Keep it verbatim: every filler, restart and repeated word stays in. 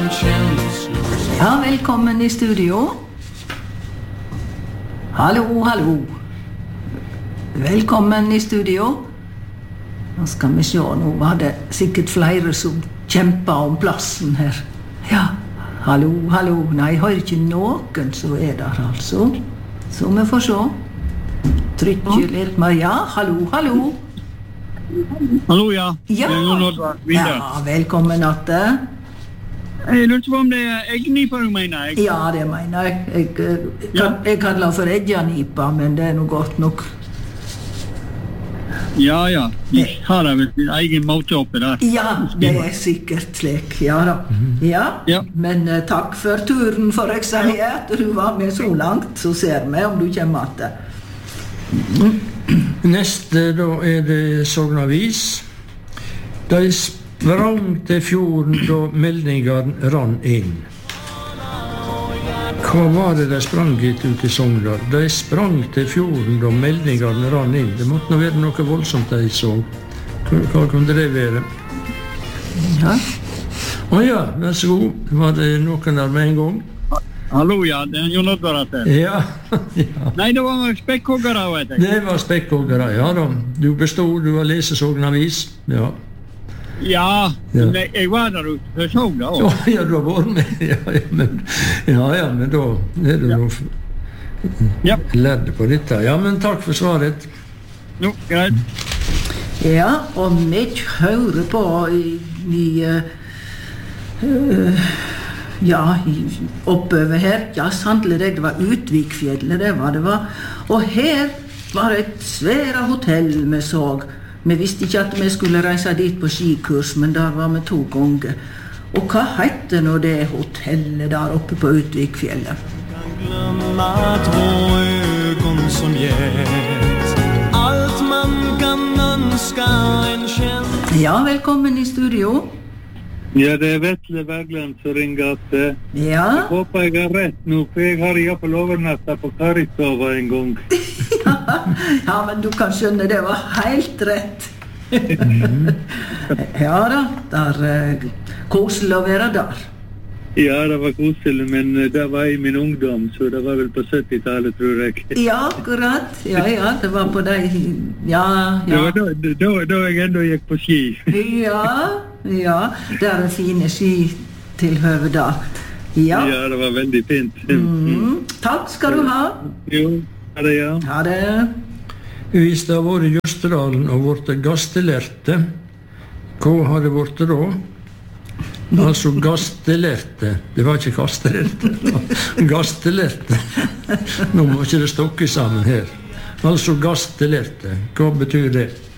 Ja, velkommen i studio. Hallo, hallo. Velkommen i studio. Nå skal vi se, nå var det sikkert flere som kjempet om plassen her. Ja, hallo, hallo. Nei, jeg har ikke noen som er der, altså. Så vi får se. Trykker litt mer. Ja, hallo, hallo. Hallo, ja. Ja, ja velkommen, Atte. Jeg lurte på om det er eggnipa du mener, jeg? Ja, det mener jeg. Jeg, jeg, jeg, jeg kaller for eggjanipa, men det er noe godt nok. Ja, ja. De har da vel sin egen måte oppe der. Ja, det er sikkert slik. Ja da. Ja, ja. Men uh, takk for turen, for jeg sier at du var med så langt, så ser vi om du kommer til. Mm. Neste da er det Sognavis. De sprang til fjorden da meldingene rann inn. Hva var det de sprang ut i Sogndal? De sprang til fjorden da meldingene rann inn. Det måtte nå være noe voldsomt de så. Hva kunne det være? Ja. Å ja, vær så god. Var det noen der med en gang? Hallo, ja, det er Jon Oddvar at det. Ja, ja. Nei, det var spekkhoggere, vet jeg. Det var spekkhoggere, ja da. Du bestod, du har lest Sognavis, ja. Ja, ja. Men jeg var der ute for Sogn da. Ja, ja, du har vært med, ja, ja, men, ja, ja, men da er du ja. ja. lærd på dette. Ja, men takk for svaret. Jo, greit. Ja, og vi hører på i... i uh, uh, Ja, oppover her, ja, sannelig det, det var Utvikfjellet, det var det var. Og her var et svære hotell vi så. Vi visste ikke at vi skulle reise dit på skikurs, men der var vi to ganger. Og hva heter nå det hotellet der oppe på Utvikfjellet? Kan glömma två ögon som gett allt man kan önska en känsla. Ja, velkommen i studio. Ja, det er Vetle Bergland som ringer at ja. Jeg håper jeg har rett nå, for jeg har i hvert fall overnattet på Karistova en gang. ja, ja, men du kan skjønne, det var helt rett. ja da, der uh, koselig å være der. Ja, det var koselig, men det var i min ungdom, så det var vel på syttitallet, tror jeg. ja, akkurat. Ja, ja, det var på deg. Ja, ja. Det var da, da, da jeg enda gikk på ski. ja, ja, det er en fine skitilhøve der. Ja. Ja, det var veldig fint. Mm. Takk skal du ha. Jo, ha det, ja. Ha det. Hvis det har vært i Jøsterdalen og vært gastelerte, hva har det vært da? Altså gastelerte. Det var ikke kastelerte. Gastelerte. Nå må ikke det stokke sammen her. Altså gastelerte. Hva betyr det?